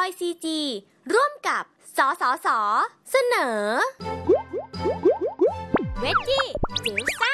YCG ร่วมกับสสส.เสนอเวจจี้จิ๋วซ่า